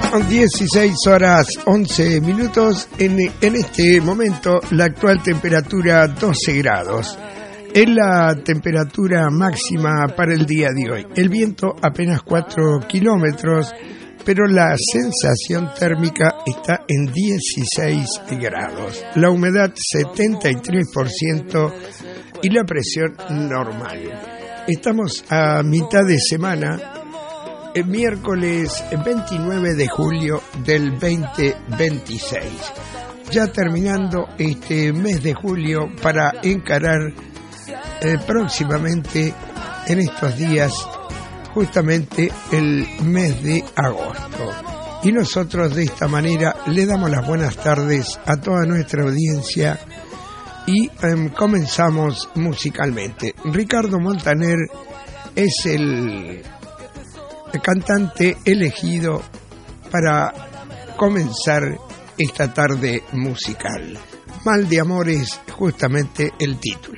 16 horas 11 minutos. En este momento la actual temperatura 12 grados. Es la temperatura máxima para el día de hoy. El viento apenas 4 kilómetros, pero la sensación térmica está en 16 grados. La humedad 73% y la presión normal. Estamos a mitad de semana. El miércoles 29 de julio del 2026, ya terminando este mes de julio para encarar próximamente en estos días justamente el mes de agosto. Y nosotros de esta manera le damos las buenas tardes a toda nuestra audiencia y comenzamos musicalmente. Ricardo Montaner es el cantante elegido para comenzar esta tarde musical. Mal de amor es justamente el título.